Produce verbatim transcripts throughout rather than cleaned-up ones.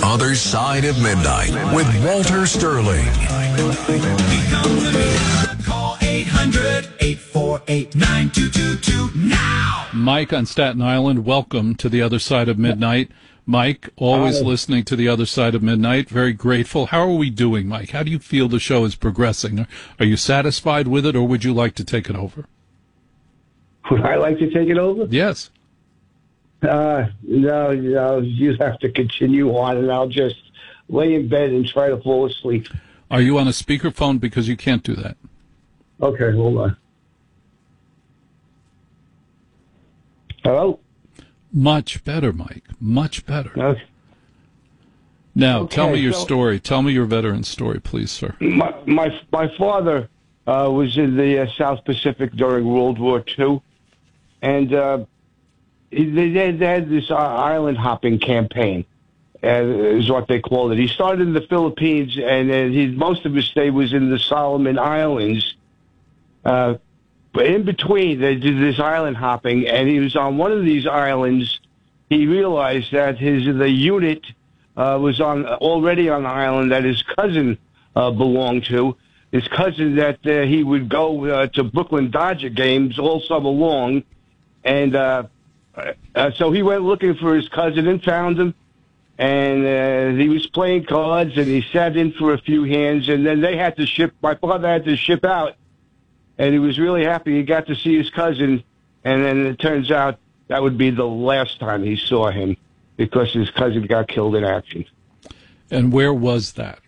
Other Side of Midnight with Walter Sterling. Call eight hundred, eight four eight, nine two two two now. Mike on Staten Island, welcome to The Other Side of Midnight. Mike, always Hi. listening to The Other Side of Midnight. Very grateful. How are we doing, Mike? How do you feel the show is progressing? Are you satisfied with it, or would you like to take it over? Would I like to take it over? Yes. Uh, no, no, you have to continue on, and I'll just lay in bed and try to fall asleep. Are you on a speakerphone? Because you can't do that. Okay, hold on. Hello? Much better, Mike. Much better. Okay. Now, Okay, tell me your so- story. Tell me your veteran story, please, sir. My my, my father uh, was in the uh, South Pacific during World War Two, and uh, he- they, they they had this uh, island hopping campaign, uh, is what they called it. He started in the Philippines, and uh, he, most of his stay was in the Solomon Islands. Uh, but in between, they did this island hopping, and he was on one of these islands. He realized that his the unit uh, was on already on the island that his cousin uh, belonged to. His cousin that uh, he would go uh, to Brooklyn Dodger games all summer long, and uh, uh, so he went looking for his cousin and found him. And uh, he was playing cards, and he sat in for a few hands, and then they had to ship. My father had to ship out. And he was really happy he got to see his cousin, and then it turns out that would be the last time he saw him because his cousin got killed in action. And where was that?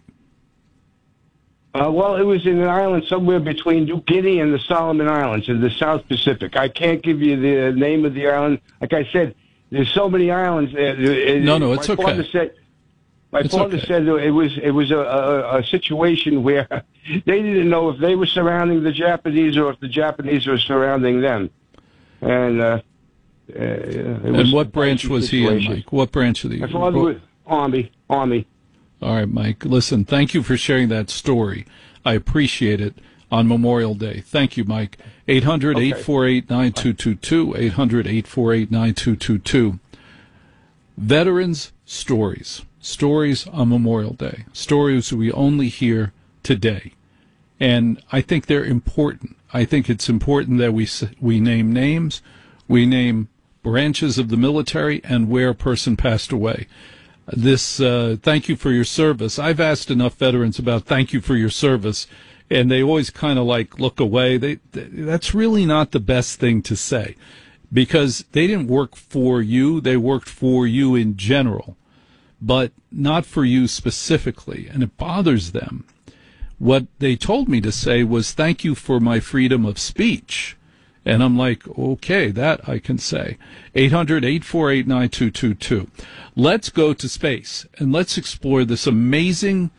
Uh, well, it was in an island somewhere between New Guinea and the Solomon Islands in the South Pacific. I can't give you the name of the island. Like I said, there's so many islands there. No, no, it's my okay. Father said, my It's father okay. said it was it was a, a, a situation where they didn't know if they were surrounding the Japanese or if the Japanese were surrounding them. And uh, uh, it was And what a branch dicey was he in, situation. Mike? What branch of the... My father was Army. Army. All right, Mike. Listen, thank you for sharing that story. I appreciate it on Memorial Day. Thank you, Mike. eight hundred, eight four eight, nine two two two, eight hundred, eight four eight, nine two two two. Veterans' stories. Stories on Memorial Day. Stories we only hear today. And I think they're important. I think it's important that we s- we name names, we name branches of the military, and where a person passed away. This, uh, thank you for your service. I've asked enough veterans about thank you for your service, and they always kind of like look away. They, th- that's really not the best thing to say, because they didn't work for you. They worked for you in general, but not for you specifically, and it bothers them. What they told me to say was, thank you for my freedom of speech. And I'm like, okay, that I can say. eight hundred, eight four eight, nine two two two. Let's go to space, and let's explore this amazing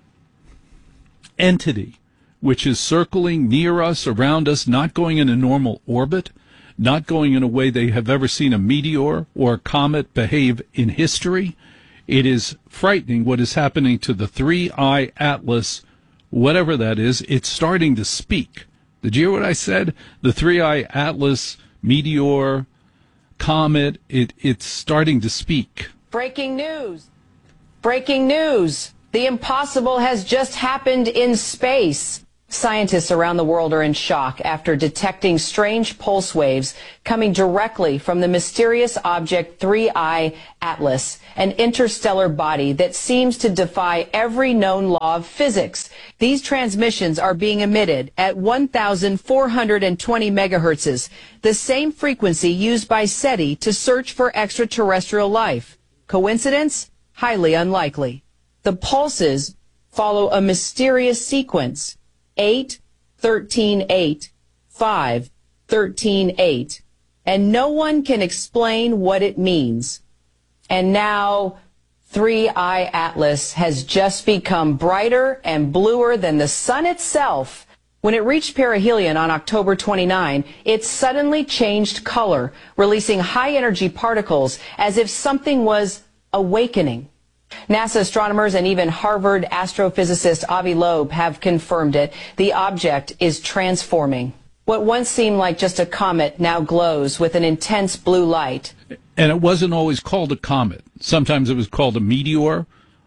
entity which is circling near us, around us, not going in a normal orbit, not going in a way they have ever seen a meteor or a comet behave in history. It is frightening what is happening to the three-eye Atlas, whatever that is. It's starting to speak. Did you hear what I said? The three-eye Atlas, meteor, comet, it, it's starting to speak. Breaking news. Breaking news. The impossible has just happened in space. Scientists around the world are in shock after detecting strange pulse waves coming directly from the mysterious object three-eye Atlas, an interstellar body that seems to defy every known law of physics. These transmissions are being emitted at one thousand four hundred twenty megahertzes, the same frequency used by SETI to search for extraterrestrial life. Coincidence? Highly unlikely. The pulses follow a mysterious sequence. eight, thirteen, eight, five, thirteen, eight. And no one can explain what it means. And now, three-eye Atlas has just become brighter and bluer than the sun itself. When it reached perihelion on October twenty-ninth, it suddenly changed color, releasing high-energy particles as if something was awakening. NASA astronomers and even Harvard astrophysicist Avi Loeb have confirmed it. The object is transforming. What once seemed like just a comet now glows with an intense blue light. And it wasn't always called a comet. Sometimes it was called a meteor,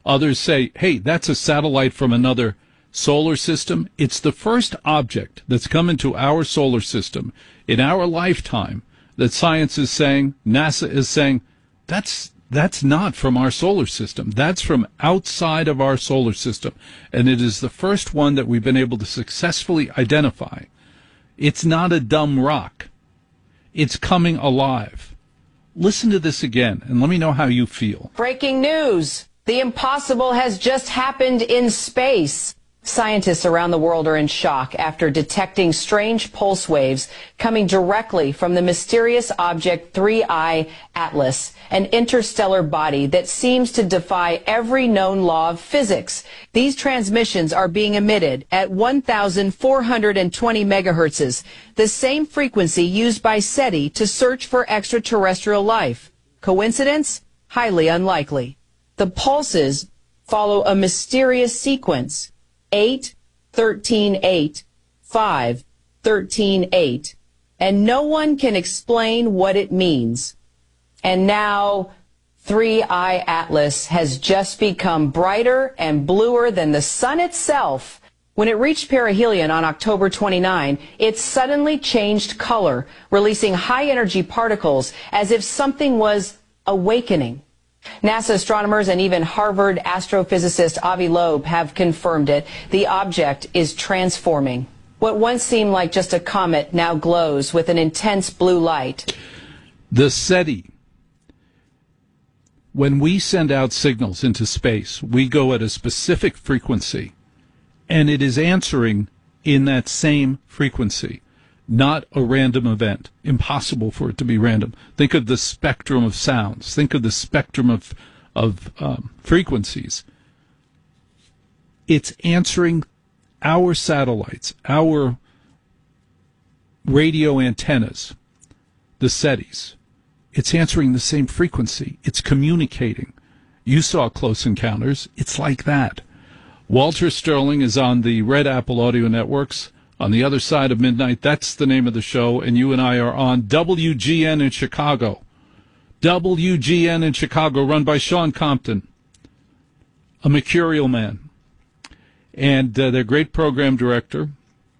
Others say, hey, that's a satellite from another solar system. It's the first object that's come into our solar system in our lifetime that science is saying, NASA is saying, that's that's not from our solar system. That's from outside of our solar system. And it is the first one that we've been able to successfully identify. It's not a dumb rock. It's coming alive. Listen to this again, and let me know how you feel. Breaking news. The impossible has just happened in space. Scientists around the world are in shock after detecting strange pulse waves coming directly from the mysterious object three I Atlas, an interstellar body that seems to defy every known law of physics. These transmissions are being emitted at one thousand four hundred twenty megahertz, the same frequency used by SETI to search for extraterrestrial life. Coincidence? Highly unlikely. The pulses follow a mysterious sequence. eight, thirteen, eight, five, thirteen, eight, and no one can explain what it means. And now, three I Atlas has just become brighter and bluer than the sun itself. When it reached perihelion on October twenty-ninth, it suddenly changed color, releasing high-energy particles as if something was awakening. NASA astronomers and even Harvard astrophysicist Avi Loeb have confirmed it. The object is transforming. What once seemed like just a comet now glows with an intense blue light. The SETI. When we send out signals into space, we go at a specific frequency, and it is answering in that same frequency. Not a random event. Impossible for it to be random. Think of the spectrum of sounds. Think of the spectrum of of um, frequencies. It's answering our satellites, our radio antennas, the SETIs. It's answering the same frequency. It's communicating. You saw Close Encounters. It's like that. Walter Sterling is on the Red Apple Audio Networks. On the Other Side of Midnight, that's the name of the show, and you and I are on W G N in Chicago. W G N in Chicago, run by Sean Compton, a mercurial man, and uh, their great program director.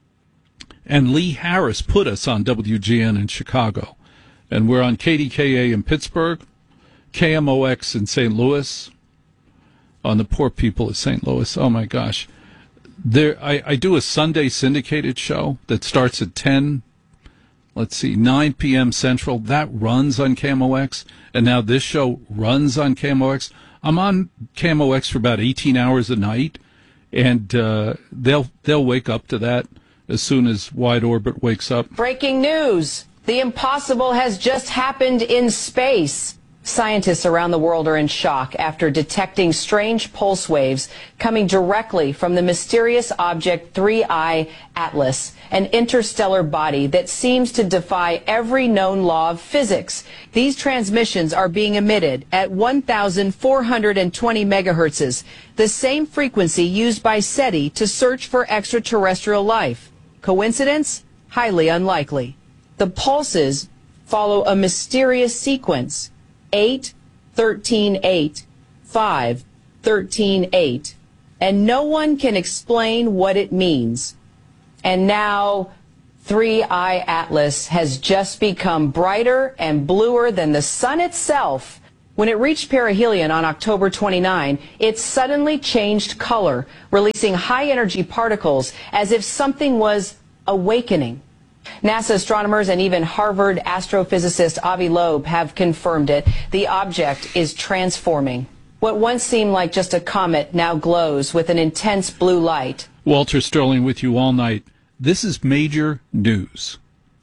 And Lee Harris put us on W G N in Chicago. And we're on K D K A in Pittsburgh, K M O X in Saint Louis, on the poor people of Saint Louis. Oh, my gosh. There, I, I do a Sunday syndicated show that starts at ten, let's see, nine p.m. Central. That runs on K M O X, and now this show runs on K M O X. I'm on K M O X for about eighteen hours a night, and uh, they'll they'll wake up to that as soon as Wide Orbit wakes up. Breaking news. The impossible has just happened in space. Scientists around the world are in shock after detecting strange pulse waves coming directly from the mysterious object three I Atlas, an interstellar body that seems to defy every known law of physics. These transmissions are being emitted at one thousand four hundred twenty megahertz, the same frequency used by SETI to search for extraterrestrial life. Coincidence? Highly unlikely. The pulses follow a mysterious sequence. eight, thirteen, eight, five, thirteen, eight, and no one can explain what it means. And now, three I Atlas has just become brighter and bluer than the sun itself. When it reached perihelion on October twenty-ninth, it suddenly changed color, releasing high-energy particles as if something was awakening. NASA astronomers and even Harvard astrophysicist Avi Loeb have confirmed it. The object is transforming. What once seemed like just a comet now glows with an intense blue light. Walter Sterling with you all night. This is major news.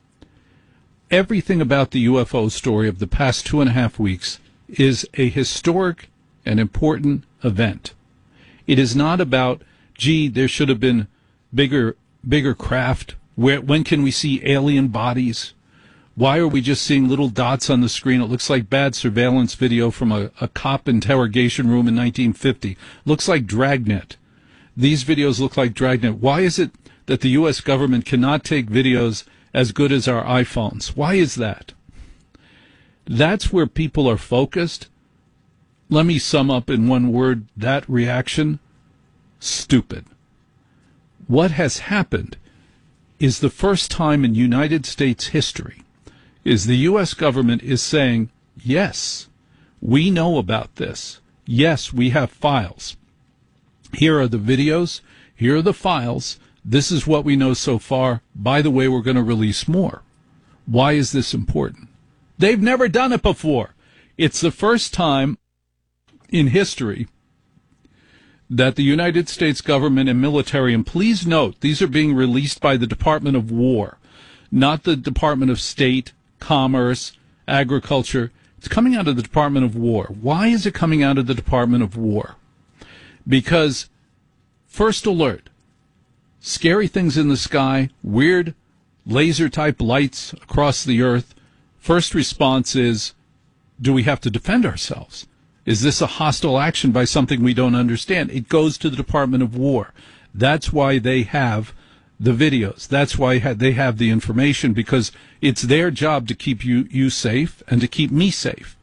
Everything about the U F O story of the past two and a half weeks is a historic and important event. It is not about, gee, there should have been bigger, bigger craft. Where, when can we see alien bodies? Why are we just seeing little dots on the screen? It looks like bad surveillance video from a, a cop interrogation room in nineteen fifty. Looks like Dragnet. These videos look like Dragnet. Why is it that the U S government cannot take videos as good as our iPhones? Why is that? That's where people are focused. let me sum up in one word that reaction: stupid. What has happened is the first time in United States history is the U S government is saying, yes, we know about this. Yes, we have files. Here are the videos. Here are the files. This is what we know so far. By the way, we're going to release more. Why is this important? They've never done it before. It's the first time in history that the United States government and military, and please note, these are being released by the Department of War, not the Department of State, Commerce, Agriculture. It's coming out of the Department of War. Why is it coming out of the Department of War? Because, first alert, scary things in the sky, weird laser-type lights across the earth. First response is, do we have to defend ourselves? Is this a hostile action by something we don't understand? It goes to the Department of War. That's why they have the videos. That's why they have the information, because it's their job to keep you, you safe and to keep me safe.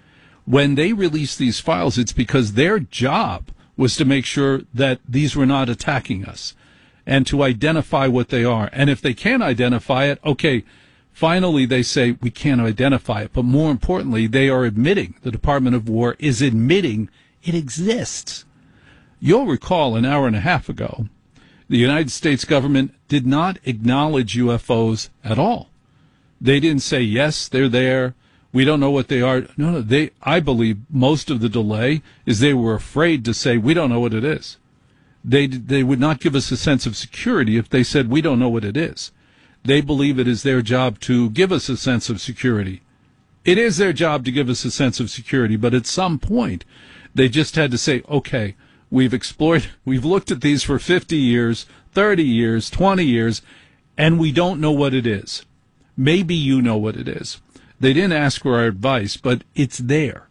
When they release these files, it's because their job was to make sure that these were not attacking us and to identify what they are. And if they can't identify it, okay, finally they say we can't identify it. But more importantly, they are admitting, the Department of War is admitting it exists. You'll recall an hour and a half ago, the United States government did not acknowledge U F Os at all. They didn't say, yes, they're there. We don't know what they are. No, no, they, I believe most of the delay is they were afraid to say, we don't know what it is. They, they would not give us a sense of security if they said, we don't know what it is. They believe it is their job to give us a sense of security. It is their job to give us a sense of security, but at some point, they just had to say, okay, we've explored, we've looked at these for fifty years, thirty years, twenty years, and we don't know what it is. Maybe you know what it is. They didn't ask for our advice, but it's there.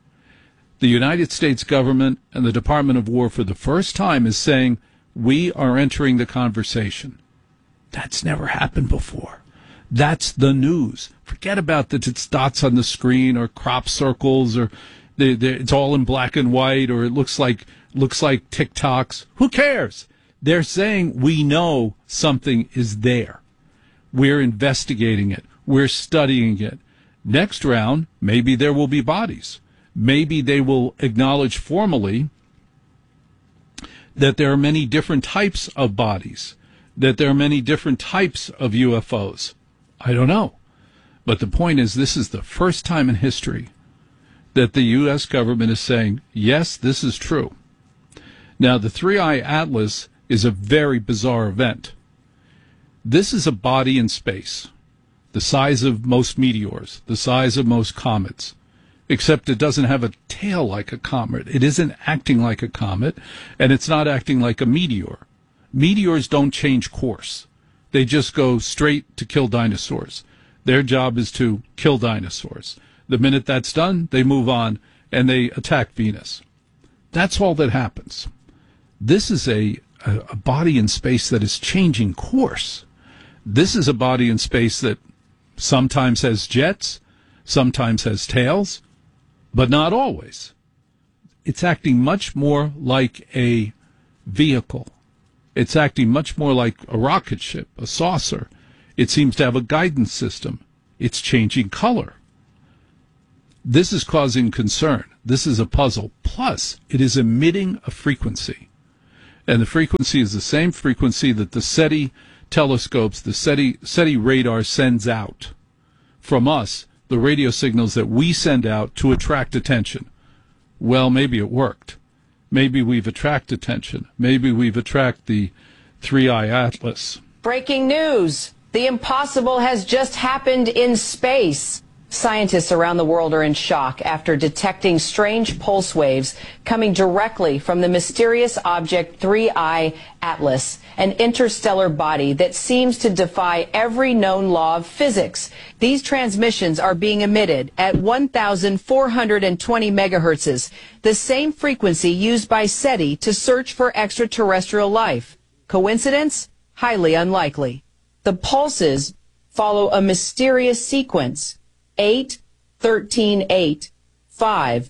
The United States government and the Department of War for the first time is saying, we are entering the conversation. That's never happened before. That's the news. Forget about that it's dots on the screen or crop circles or they, they, it's all in black and white or it looks like looks like TikToks. Who cares? They're saying we know something is there. We're investigating it. We're studying it. Next round, maybe there will be bodies. Maybe they will acknowledge formally that there are many different types of bodies, that there are many different types of U F Os. I don't know. But the point is, this is the first time in history that the U S government is saying, yes, this is true. Now, the three eye Atlas is a very bizarre event. This is a body in space, the size of most meteors, the size of most comets, except it doesn't have a tail like a comet. It isn't acting like a comet, and it's not acting like a meteor. Meteors don't change course. They just go straight to kill dinosaurs. Their job is to kill dinosaurs. The minute that's done, they move on, and they attack Venus. That's all that happens. This is a, a, a body in space that is changing course. This is a body in space that sometimes has jets, sometimes has tails, but not always. It's acting much more like a vehicle. It's acting much more like a rocket ship, a saucer. It seems to have a guidance system. It's changing color. This is causing concern. This is a puzzle. Plus, it is emitting a frequency. And the frequency is the same frequency that the SETI telescopes, the SETI, SETI radar sends out from us, the radio signals that we send out to attract attention. Well, maybe it worked. Maybe we've attracted attention. Maybe we've attracted the three eye Atlas. Breaking news. The impossible has just happened in space. Scientists around the world are in shock after detecting strange pulse waves coming directly from the mysterious object three eye Atlas, an interstellar body that seems to defy every known law of physics. These transmissions are being emitted at one thousand four hundred twenty megahertzes, the same frequency used by SETI to search for extraterrestrial life. Coincidence? Highly unlikely. The pulses follow a mysterious sequence. eight, thirteen, eight, five,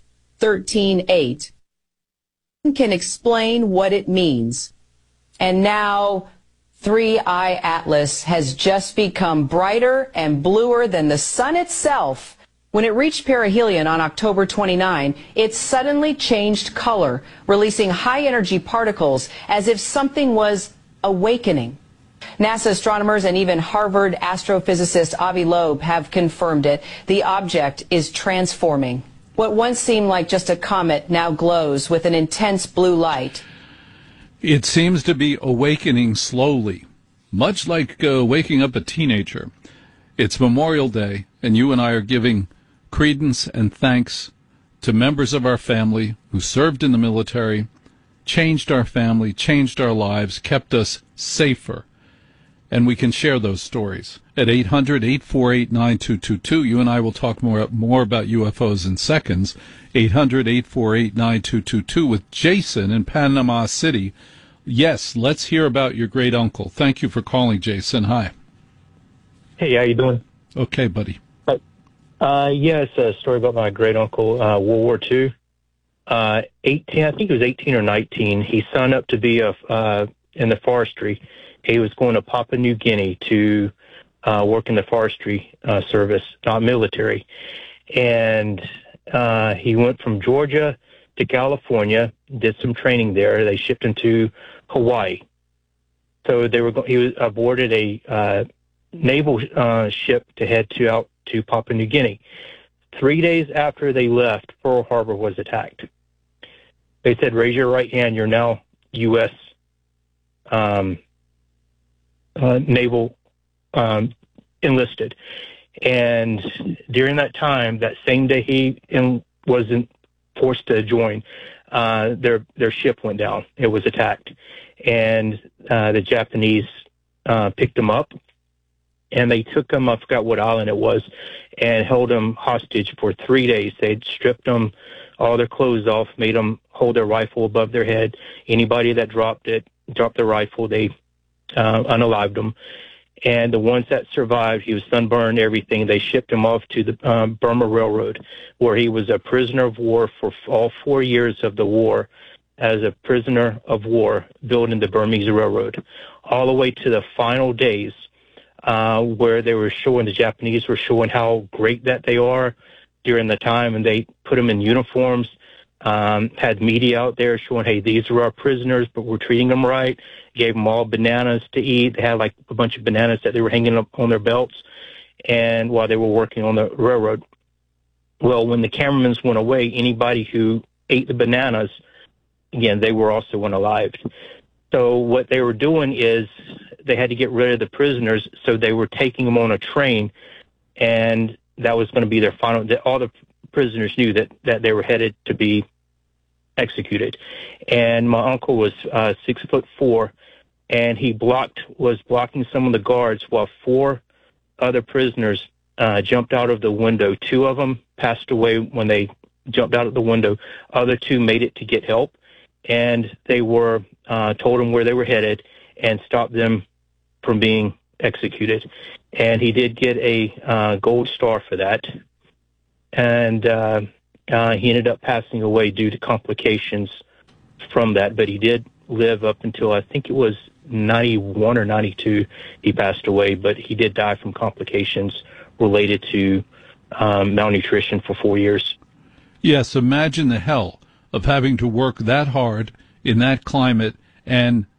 thirteen eight can explain what it means. And now three I Atlas has just become brighter and bluer than the sun itself. When it reached perihelion on October twenty-ninth, it suddenly changed color, releasing high-energy particles as if something was awakening. NASA astronomers and even Harvard astrophysicist Avi Loeb have confirmed it. The object is transforming. What once seemed like just a comet now glows with an intense blue light. It seems to be awakening slowly, much like uh, waking up a teenager. It's Memorial Day, and you and I are giving credence and thanks to members of our family who served in the military, changed our family, changed our lives, kept us safer. And we can share those stories at eight hundred, eight four eight, nine two two two. You and I will talk more, more about U F Os in seconds. eight hundred, eight four eight, nine two two two with Jason in Panama City. Yes, let's hear about your great uncle. Thank you for calling, Jason. Hi. Hey, how you doing? Okay, buddy. Uh, yeah, it's a story about my great uncle, uh, World War Two. Uh, eighteen, I think he was eighteen or nineteen. He signed up to be a uh, in the forestry. He was going to Papua New Guinea to uh, work in the forestry uh, service, not military. And uh, he went from Georgia to California, did some training there. They shipped him to Hawaii. So they were. Go- he was aboarded a uh, naval uh, ship to head to out to Papua New Guinea. Three days after they left, Pearl Harbor was attacked. They said, "Raise your right hand. You're now U S Um, uh, naval um, enlisted." And during that time, that same day he in, wasn't forced to join, uh, their their ship went down. It was attacked, and uh, the Japanese uh, picked him up, and they took him. I forgot what island it was, and held him hostage for three days. They'd stripped them all their clothes off, made them hold their rifle above their head. Anybody that dropped it, dropped the rifle, they uh, unalived them. And the ones that survived, he was sunburned, everything. They shipped him off to the um, Burma Railroad, where he was a prisoner of war for f- all four years of the war as a prisoner of war building the Burmese Railroad, all the way to the final days uh, where they were showing, the Japanese were showing how great that they are during the time, and they put them in uniforms, um, had media out there showing, hey, these are our prisoners, but we're treating them right. Gave them all bananas to eat. They had like a bunch of bananas that they were hanging up on their belts, and while they were working on the railroad. Well, when the cameramen went away, anybody who ate the bananas, again, they were also unalived. So what they were doing is they had to get rid of the prisoners, so they were taking them on a train, and that was going to be their final. All the prisoners knew that, that they were headed to be executed. And my uncle was uh, six foot four, and he blocked was blocking some of the guards while four other prisoners uh, jumped out of the window. Two of them passed away when they jumped out of the window. Other two made it to get help, and they were uh, told them where they were headed and stopped them from being executed. And he did get a uh, gold star for that. And uh, uh, he ended up passing away due to complications from that. But he did live up until, I think it was ninety-one or ninety-two, he passed away. But he did die from complications related to um, malnutrition for four years. Yes, imagine the hell of having to work that hard in that climate and